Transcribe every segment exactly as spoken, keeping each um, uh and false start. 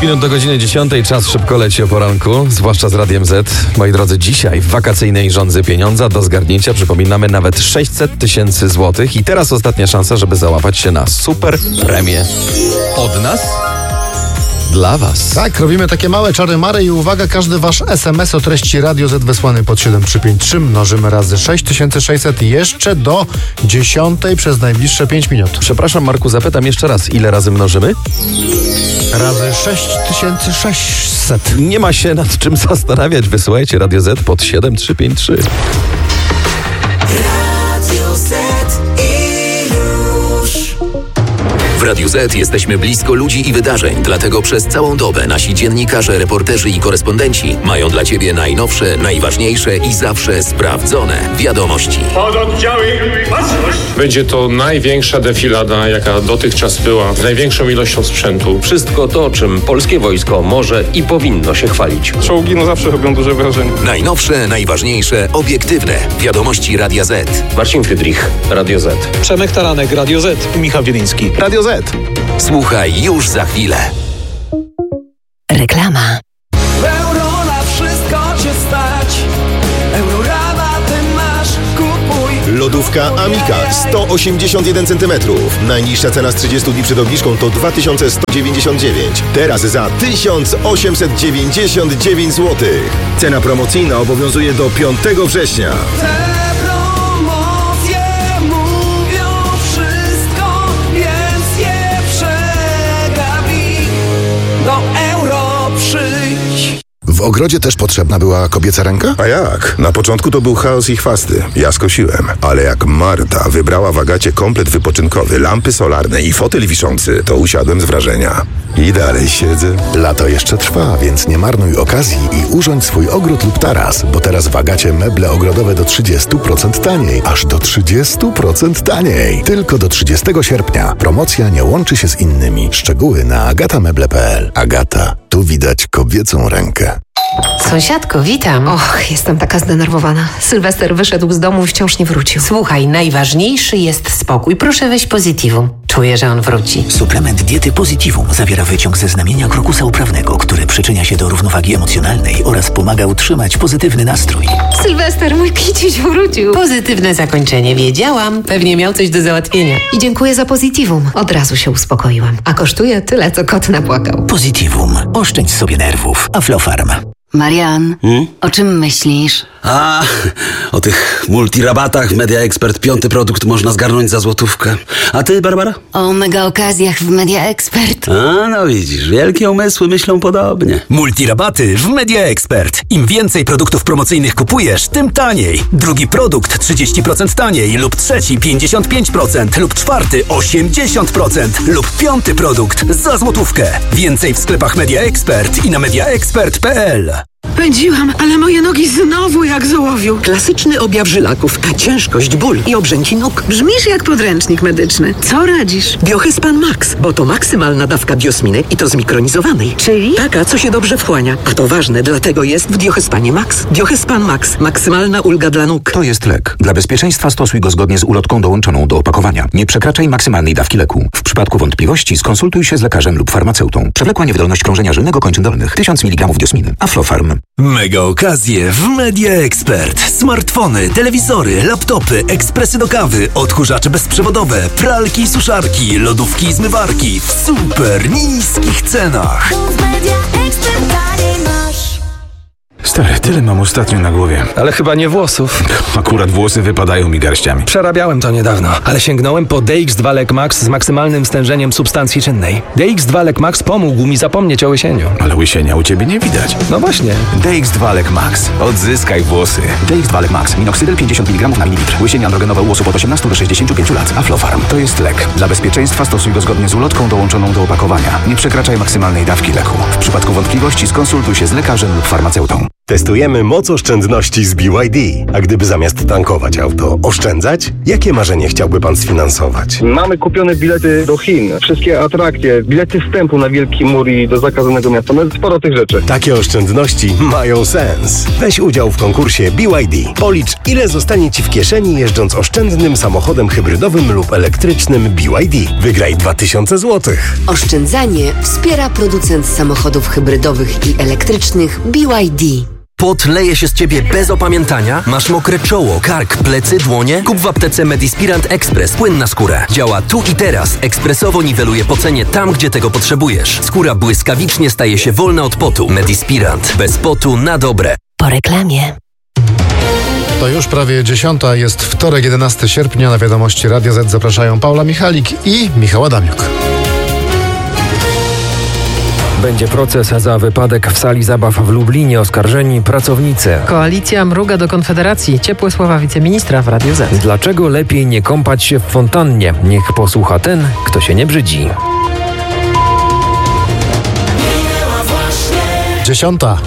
minut do godziny dziesiątej. Czas szybko leci o poranku, zwłaszcza z Radiem Z. Moi drodzy, dzisiaj w wakacyjnej żądzy pieniądza do zgarnięcia przypominamy nawet sześćset tysięcy złotych. I teraz ostatnia szansa, żeby załapać się na super premię od nas. Dla was. Tak, robimy takie małe czary-mary i uwaga, każdy wasz es em es o treści Radio Z wysłany pod siedem trzy pięć trzy mnożymy razy sześć tysięcy sześćset jeszcze do dziesiątej przez najbliższe pięć minut. Przepraszam, Marku, zapytam jeszcze raz, ile razy mnożymy? Razy sześć tysięcy sześćset. Nie ma się nad czym zastanawiać. Wysyłajcie Radio Z pod siedem trzy pięć trzy. Radio Z i już. W Radiu Z jesteśmy blisko ludzi i wydarzeń, dlatego przez całą dobę nasi dziennikarze, reporterzy i korespondenci mają dla Ciebie najnowsze, najważniejsze i zawsze sprawdzone wiadomości. Pododdziały Baczność! Będzie to największa defilada, jaka dotychczas była, z największą ilością sprzętu. Wszystko to, czym polskie wojsko może i powinno się chwalić. Czołgi no zawsze robią duże wrażenie. Najnowsze, najważniejsze, obiektywne wiadomości Radia Z. Marcin Friedrich, Radio Z. Przemek Taranek, Radio Z. Michał Wieliński, Radio Z. Słuchaj już za chwilę. Reklama. Euro na wszystko cię stać. Eurorabaty masz, kupuj. Lodówka Amica sto osiemdziesiąt jeden centymetrów. Najniższa cena z trzydziestu dni przed obniżką to dwa tysiące sto dziewięćdziesiąt dziewięć. Teraz za tysiąc osiemset dziewięćdziesiąt dziewięć złotych. Cena promocyjna obowiązuje do piątego września. W ogrodzie też potrzebna była kobieca ręka? A jak? Na początku to był chaos i chwasty. Ja skosiłem. Ale jak Marta wybrała w Agacie komplet wypoczynkowy, lampy solarne i fotel wiszący, to usiadłem z wrażenia. I dalej siedzę. Lato jeszcze trwa, więc nie marnuj okazji i urządź swój ogród lub taras, bo teraz w Agacie meble ogrodowe do trzydziestu procent taniej. Aż do trzydziestu procent taniej. Tylko do trzydziestego sierpnia. Promocja nie łączy się z innymi. Szczegóły na agatameble kropka pe el. Agata. Tu widać kobiecą rękę. Sąsiadko, witam. Och, jestem taka zdenerwowana. Sylwester wyszedł z domu i wciąż nie wrócił. Słuchaj, najważniejszy jest spokój. Proszę weź Positivum. Czuję, że on wróci. Suplement diety Positivum zawiera wyciąg ze znamienia krokusa uprawnego, który przyczynia się do równowagi emocjonalnej oraz pomaga utrzymać pozytywny nastrój. Sylwester, mój kiciuś wrócił. Pozytywne zakończenie. Wiedziałam. Pewnie miał coś do załatwienia. I dziękuję za Positivum. Od razu się uspokoiłam. A kosztuje tyle, co kot napłakał. Positivum. Oszczędź sobie nerwów. Aflofarm. Marian, hmm? o czym myślisz? A, o tych multirabatach Media Expert. Piąty produkt można zgarnąć za złotówkę. A ty, Barbara? O mega okazjach w Media Expert. A, no widzisz, wielkie umysły myślą podobnie. Multirabaty w Media Expert. Im więcej produktów promocyjnych kupujesz, tym taniej. Drugi produkt trzydzieści procent taniej, lub trzeci pięćdziesiąt pięć procent, lub czwarty osiemdziesiąt procent, lub piąty produkt za złotówkę. Więcej w sklepach Media Expert i na media expert kropka pe el. Pędziłam, ale moje nogi znowu jak z ołowiu. Klasyczny objaw żylaków, a ciężkość, ból i obrzęki nóg. Brzmisz jak podręcznik medyczny. Co radzisz? Biohyspan Max, bo to maksymalna dawka biosminy i to zmikronizowanej. Czyli? Taka, co się dobrze wchłania. A to ważne, dlatego jest w Biohyspanie Max. Biohyspan Max. Maksymalna ulga dla nóg. To jest lek. Dla bezpieczeństwa stosuj go zgodnie z ulotką dołączoną do opakowania. Nie przekraczaj maksymalnej dawki leku. W przypadku wątpliwości skonsultuj się z lekarzem lub farmaceutą. Przewlekła niewydolność krążenia żylnego kończyn dolnych. tysiąc miligramów diosminy. Aflofarm. Mega okazje w Media Expert. Smartfony, telewizory, laptopy, ekspresy do kawy, odkurzacze bezprzewodowe, pralki i suszarki, lodówki i zmywarki w super niskich cenach. Stary, tyle mam ostatnio na głowie. Ale chyba nie włosów. Akurat włosy wypadają mi garściami. Przerabiałem to niedawno, ale sięgnąłem po D X dwa Lek Max z maksymalnym stężeniem substancji czynnej. D X dwa Lek Max pomógł mi zapomnieć o łysieniu. Ale łysienia u ciebie nie widać. No właśnie. D X dwa Lek Max. Odzyskaj włosy. D X dwa Lek Max. Minoxydil pięćdziesiąt miligramów na mililitr. Łysienie androgenowe u osób od osiemnastu do sześćdziesięciu pięciu lat. Aflofarm. To jest lek. Dla bezpieczeństwa stosuj go zgodnie z ulotką dołączoną do opakowania. Nie przekraczaj maksymalnej dawki leku. W przypadku wątpliwości skonsultuj się z lekarzem lub farmaceutą. Testujemy moc oszczędności z B Y D. A gdyby zamiast tankować auto oszczędzać? Jakie marzenie chciałby pan sfinansować? Mamy kupione bilety do Chin, wszystkie atrakcje, bilety wstępu na Wielki Mur i do zakazanego miasta, no sporo tych rzeczy. Takie oszczędności mają sens. Weź udział w konkursie B Y D. Policz, ile zostanie ci w kieszeni jeżdżąc oszczędnym samochodem hybrydowym lub elektrycznym B Y D. Wygraj dwa tysiące złotych. Oszczędzanie wspiera producent samochodów hybrydowych i elektrycznych B Y D. Pot leje się z ciebie bez opamiętania? Masz mokre czoło, kark, plecy, dłonie? Kup w aptece Medispirant Express płyn na skórę. Działa tu i teraz. Ekspresowo niweluje pocenie tam, gdzie tego potrzebujesz. Skóra błyskawicznie staje się wolna od potu. Medispirant. Bez potu na dobre. Po reklamie. To już prawie dziesiąta, jest wtorek, jedenastego sierpnia. Na wiadomości Radio Z zapraszają Paula Michalik i Michał Adamiuk. Będzie proces za wypadek w sali zabaw w Lublinie. Oskarżeni pracownicy. Koalicja mruga do Konfederacji. Ciepłe słowa wiceministra w Radiu Z. Dlaczego lepiej nie kąpać się w fontannie? Niech posłucha ten, kto się nie brzydzi. Dziesiąta.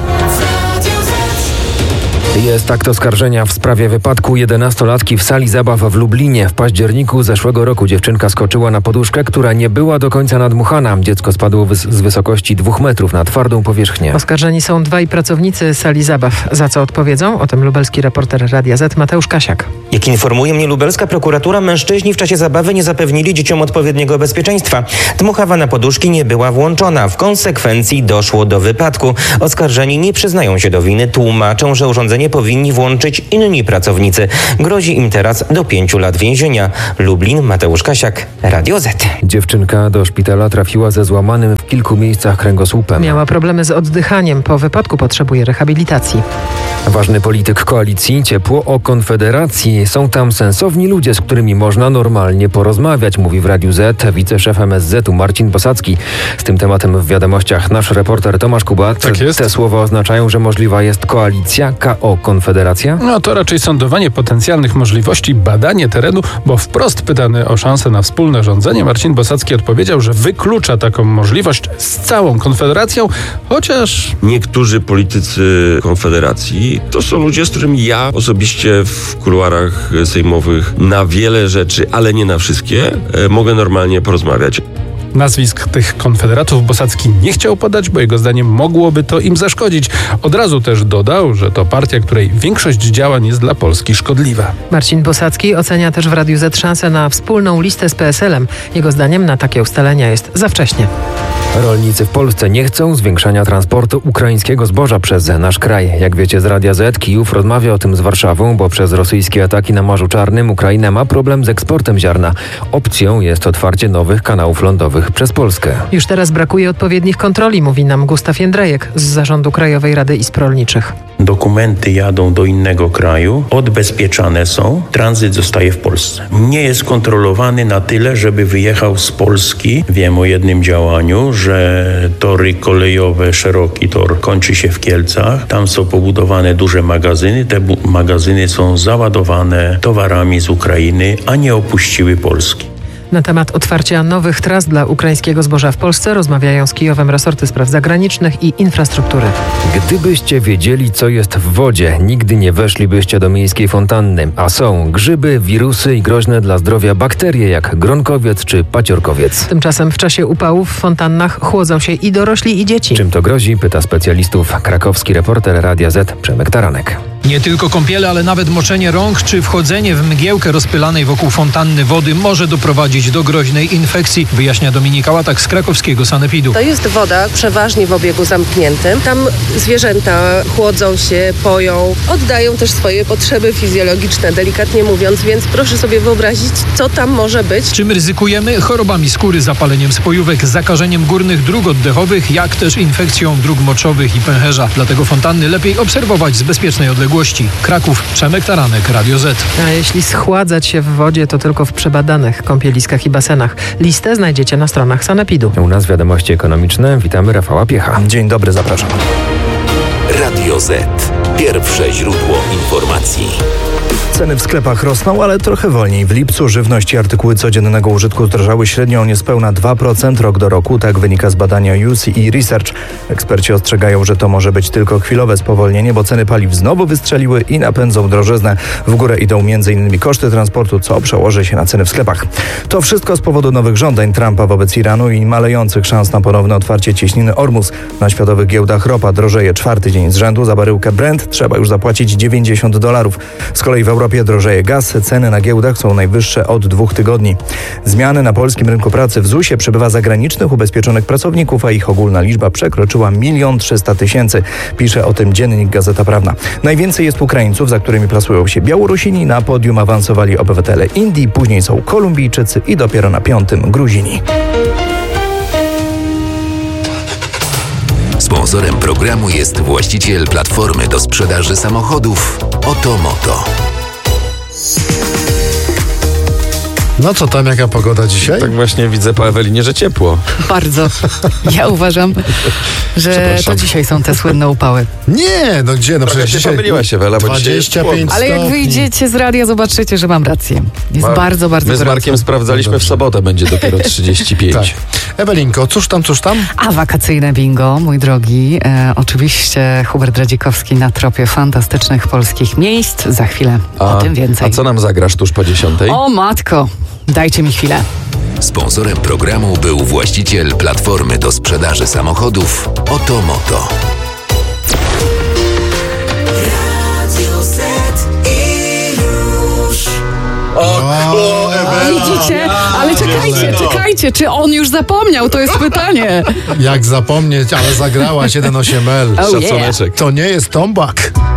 Jest akt oskarżenia w sprawie wypadku jedenastolatki w sali zabaw w Lublinie. W październiku zeszłego roku dziewczynka skoczyła na poduszkę, która nie była do końca nadmuchana. Dziecko spadło wys- z wysokości dwóch metrów na twardą powierzchnię. Oskarżeni są dwaj pracownicy sali zabaw. Za co odpowiedzą? O tym lubelski reporter Radia Z Mateusz Kasiak. Jak informuje mnie lubelska prokuratura, mężczyźni w czasie zabawy nie zapewnili dzieciom odpowiedniego bezpieczeństwa. Dmuchawa na poduszki nie była włączona. W konsekwencji doszło do wypadku. Oskarżeni nie przyznają się do winy, tłumaczą, że urządzenie powinni włączyć inni pracownicy. Grozi im teraz do pięciu lat więzienia. Lublin, Mateusz Kasiak, Radio Z. Dziewczynka do szpitala trafiła ze złamanym w kilku miejscach kręgosłupem. Miała problemy z oddychaniem. Po wypadku potrzebuje rehabilitacji. Ważny polityk koalicji, ciepło o Konfederacji. Są tam sensowni ludzie, z którymi można normalnie porozmawiać, mówi w Radiu Z wiceszef M S Z-u Marcin Bosacki. Z tym tematem w wiadomościach nasz reporter Tomasz Kubat. Tak jest. Te słowa oznaczają, że możliwa jest koalicja K O Konfederacja? No to raczej sądowanie potencjalnych możliwości, badanie terenu, bo wprost pytany o szansę na wspólne rządzenie, Marcin Bosacki odpowiedział, że wyklucza taką możliwość z całą Konfederacją, chociaż... Niektórzy politycy Konfederacji to są ludzie, z którymi ja osobiście w kuluarach sejmowych na wiele rzeczy, ale nie na wszystkie, mogę normalnie porozmawiać. Nazwisk tych konfederatów Bosacki nie chciał podać, bo jego zdaniem mogłoby to im zaszkodzić. Od razu też dodał, że to partia, której większość działań jest dla Polski szkodliwa. Marcin Bosacki ocenia też w Radiu Z szansę na wspólną listę z P S L-em. Jego zdaniem na takie ustalenia jest za wcześnie. Rolnicy w Polsce nie chcą zwiększania transportu ukraińskiego zboża przez nasz kraj. Jak wiecie z Radia Z, Kijów rozmawia o tym z Warszawą, bo przez rosyjskie ataki na Morzu Czarnym Ukraina ma problem z eksportem ziarna. Opcją jest otwarcie nowych kanałów lądowych przez Polskę. Już teraz brakuje odpowiednich kontroli, mówi nam Gustaw Jędrajek z Zarządu Krajowej Rady Izb Rolniczych. Dokumenty jadą do innego kraju, odbezpieczane są, tranzyt zostaje w Polsce. Nie jest kontrolowany na tyle, żeby wyjechał z Polski. Wiem o jednym działaniu, że tory kolejowe, szeroki tor kończy się w Kielcach. Tam są pobudowane duże magazyny. Te bu- magazyny są załadowane towarami z Ukrainy, a nie opuściły Polski. Na temat otwarcia nowych tras dla ukraińskiego zboża w Polsce rozmawiają z Kijowem resorty spraw zagranicznych i infrastruktury. Gdybyście wiedzieli, co jest w wodzie, nigdy nie weszlibyście do miejskiej fontanny. A są grzyby, wirusy i groźne dla zdrowia bakterie jak gronkowiec czy paciorkowiec. Tymczasem w czasie upałów w fontannach chłodzą się i dorośli, i dzieci. Czym to grozi? Pyta specjalistów krakowski reporter Radia Z Przemek Taranek. Nie tylko kąpiele, ale nawet moczenie rąk czy wchodzenie w mgiełkę rozpylanej wokół fontanny wody może doprowadzić do groźnej infekcji, wyjaśnia Dominika Łatak z krakowskiego sanepidu. To jest woda przeważnie w obiegu zamkniętym. Tam zwierzęta chłodzą się, poją, oddają też swoje potrzeby fizjologiczne, delikatnie mówiąc, więc proszę sobie wyobrazić, co tam może być. Czym ryzykujemy? Chorobami skóry, zapaleniem spojówek, zakażeniem górnych dróg oddechowych, jak też infekcją dróg moczowych i pęcherza. Dlatego fontanny lepiej obserwować z bezpiecznej odległości. Kraków, Przemek Taranek, Radio Z. A jeśli schładzać się w wodzie, to tylko w przebadanych kąpieliskach i basenach. Listę znajdziecie na stronach sanepidu. U nas wiadomości ekonomiczne. Witamy Rafała Piecha. Dzień dobry, zapraszam. Radio Z. Pierwsze źródło informacji. Ceny w sklepach rosną, ale trochę wolniej. W lipcu żywność i artykuły codziennego użytku zdrożały średnio o niespełna dwa procent rok do roku. Tak wynika z badania U C E Research. Eksperci ostrzegają, że to może być tylko chwilowe spowolnienie, bo ceny paliw znowu wystrzeliły i napędzą drożyznę. W górę idą między innymi koszty transportu, co przełoży się na ceny w sklepach. To wszystko z powodu nowych żądań Trumpa wobec Iranu i malejących szans na ponowne otwarcie cieśniny Ormus. Na światowych giełdach ropa drożeje czwarty dzień z rzędu. Za baryłkę Brent trzeba już zapłacić dziewięćdziesiąt dolarów. Z kolei w Europie drożeje gaz. Ceny na giełdach są najwyższe od dwóch tygodni. Zmiany na polskim rynku pracy. W zusie przybywa zagranicznych ubezpieczonych pracowników, a ich ogólna liczba przekroczyła milion trzysta tysięcy. Pisze o tym dziennik Gazeta Prawna. Najwięcej jest Ukraińców, za którymi plasują się Białorusini. Na podium awansowali obywatele Indii, później są Kolumbijczycy i dopiero na piątym Gruzini. Sponsorem programu jest właściciel platformy do sprzedaży samochodów Oto Moto. No co tam, jaka pogoda dzisiaj? Tak właśnie widzę po Ewelinie, że ciepło. Bardzo. Ja uważam, że to dzisiaj są te słynne upały. Nie, no gdzie? No Trochę przecież się dzisiaj pomyliłaś, Ewela, bo dwadzieścia pięć Ale jak wyjdziecie z radia, zobaczycie, że mam rację. Jest Mar- bardzo, bardzo My z gorąco. Markiem sprawdzaliśmy w sobotę, będzie dopiero trzydzieści pięć. Tak. Ewelinko, cóż tam, cóż tam? A wakacyjne bingo, mój drogi. E, oczywiście Hubert Radzikowski na tropie fantastycznych polskich miejsc. Za chwilę A, o tym więcej. a co nam zagrasz tuż po dziesiątej? O matko, dajcie mi chwilę. Sponsorem programu był właściciel platformy do sprzedaży samochodów Oto Moto. O, o Widzicie? Ale czekajcie, czekajcie, czy on już zapomniał? To jest pytanie. Jak zapomnieć, ale zagrałaś jeden osiem L. Oh, yeah. To nie jest tombak.